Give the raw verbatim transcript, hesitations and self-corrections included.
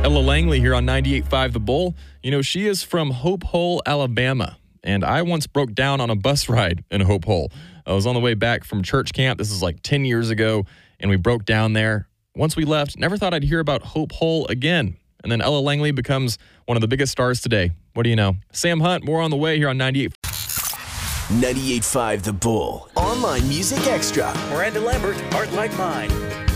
Ella Langley here on ninety-eight point five The Bull. You know, she is from Hope Hole, Alabama, and I once broke down on a bus ride in Hope Hole. I was on the way back from church camp. This is like ten years ago, and we broke down there. Once we left, never thought I'd hear about Hope Hole again. And then Ella Langley becomes one of the biggest stars today. What do you know? Sam Hunt, more on the way here on ninety-eight. ninety-eight point five The Bull. Online Music Extra. Miranda Lambert, Heart Like Mine.